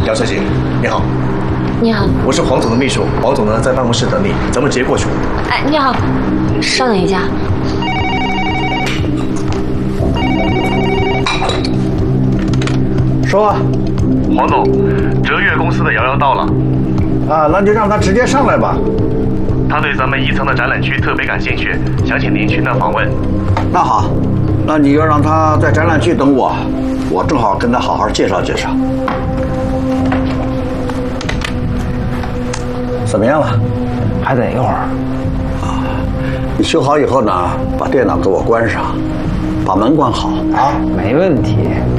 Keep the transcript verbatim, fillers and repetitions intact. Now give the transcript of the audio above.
姚小姐，你好。 你好， 我是黄总的秘书，黄总呢在办公室等你，咱们直接过去。 哎，你好，稍等一下。 说啊， 黄总，哲悦公司的瑶瑶到了。 啊，那就让他直接上来吧。 他对咱们一层的展览区特别感兴趣，想请您去那访问。 那好，那你要让他在展览区等我，我正好跟他好好介绍介绍。怎么样了？ 还得一会儿。 啊，你修好以后呢，把电脑给我关上，把门关好啊。 没问题。